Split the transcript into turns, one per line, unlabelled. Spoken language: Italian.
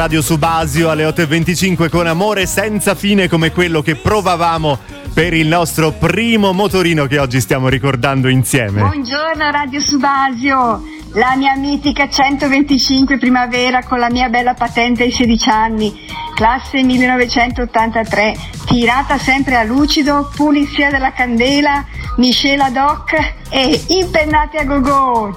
Radio Subasio alle 8.25 con amore senza fine come quello che provavamo per il nostro primo motorino che oggi stiamo ricordando insieme.
Buongiorno Radio Subasio, la mia mitica 125 Primavera con la mia bella patente ai 16 anni, classe 1983, tirata sempre a lucido, pulizia della candela, miscela doc e impennati a go-go.